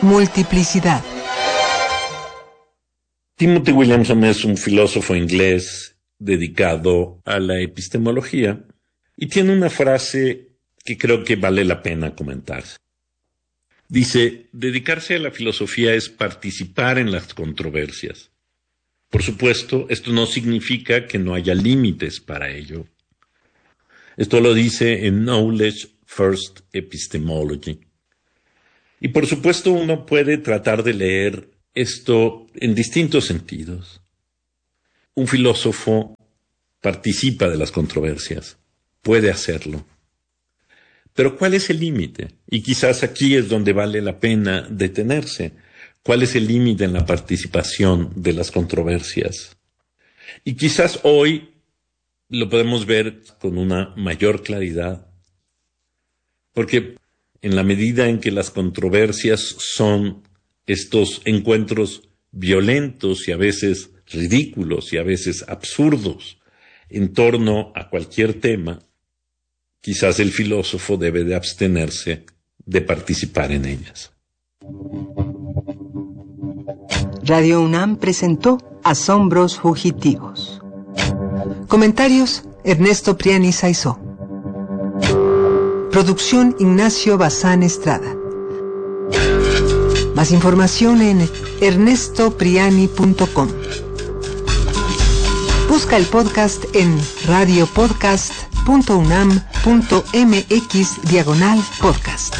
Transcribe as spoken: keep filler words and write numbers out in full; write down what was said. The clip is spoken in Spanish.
Multiplicidad. Timothy Williamson es un filósofo inglés dedicado a la epistemología y tiene una frase que creo que vale la pena comentar. Dice, dedicarse a la filosofía es participar en las controversias. Por supuesto, esto no significa que no haya límites para ello. Esto lo dice en Knowledge First Epistemology. Y por supuesto uno puede tratar de leer esto en distintos sentidos. Un filósofo participa de las controversias, puede hacerlo. Pero ¿cuál es el límite? Y quizás aquí es donde vale la pena detenerse. ¿Cuál es el límite en la participación de las controversias? Y quizás hoy lo podemos ver con una mayor claridad. Porque en la medida en que las controversias son estos encuentros violentos y a veces ridículos y a veces absurdos en torno a cualquier tema, quizás el filósofo debe de abstenerse de participar en ellas. Radio UNAM presentó Asombros Fugitivos. Comentarios: Ernesto Priani Saizó. Producción: Ignacio Bazán Estrada. Más información en ernesto priani punto com. Busca el podcast en radiopodcast punto unam punto mx diagonal podcast.